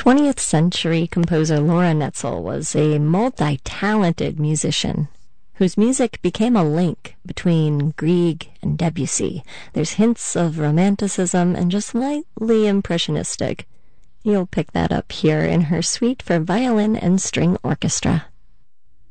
20th century composer Laura Netzel was a multi-talented musician whose music became a link between Grieg and Debussy. There's hints of romanticism and just slightly impressionistic. You'll pick that up here in her suite for violin and string orchestra.